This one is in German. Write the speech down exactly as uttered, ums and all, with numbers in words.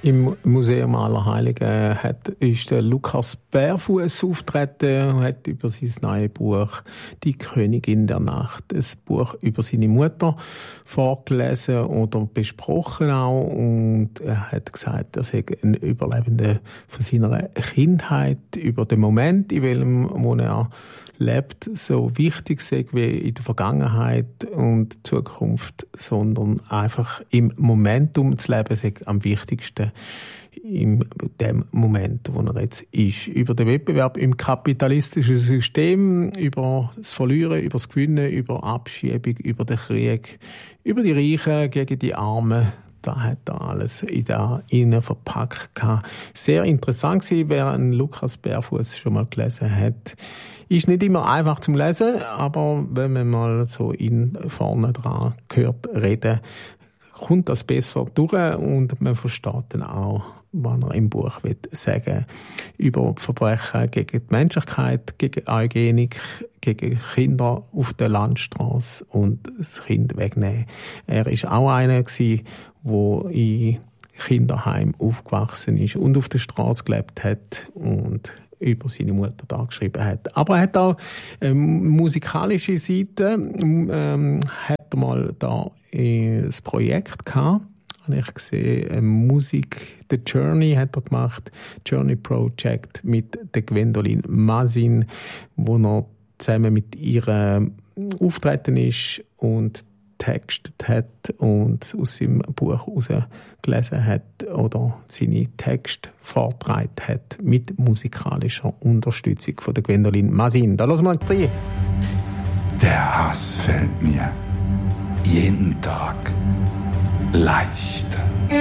Im Museum Allerheiligen hat, ist der Lukas Bärfuss auftreten, hat über sein neues Buch «Die Königin der Nacht», ein Buch über seine Mutter, vorgelesen oder besprochen auch. Und er hat gesagt, er sei ein Überlebender von seiner Kindheit, über den Moment, in welchem wo er lebt, so wichtig sei wie in der Vergangenheit und Zukunft, sondern einfach im Momentum zu leben sei am wichtigsten in dem Moment, wo er jetzt ist. Über den Wettbewerb im kapitalistischen System, über das Verlieren, über das Gewinnen, über Abschiebung, über den Krieg, über die Reichen gegen die Armen. Da hat er alles in da innen verpackt gehabt. Sehr interessant gewesen, wer einen Lukas Bärfuss schon mal gelesen hat. Ist nicht immer einfach zum Lesen, aber wenn man mal so ihn vorne dran hört reden, kommt das besser durch und man versteht dann auch, was er im Buch will sagen über Verbrechen gegen die Menschlichkeit, gegen Eugenik, gegen Kinder auf der Landstraße und das Kind wegnehmen. Er ist auch einer gewesen, der in Kinderheim aufgewachsen ist und auf der Straße gelebt hat und über seine Mutter da geschrieben hat. Aber er hat auch ähm, musikalische Seite, ähm, hat er mal da äh, das Projekt gehabt. Habe ich gesehen, äh, Musik, The Journey hat er gemacht, Journey Project mit der Gwendoline Mazin, wo er zusammen mit ihr auftreten ist und textet hat und aus seinem Buch herausgelesen hat oder seine Texte vorgetragen hat mit musikalischer Unterstützung von der Gwendoline Mazin. Da hören wir uns rein. Der Hass fällt mir jeden Tag leichter.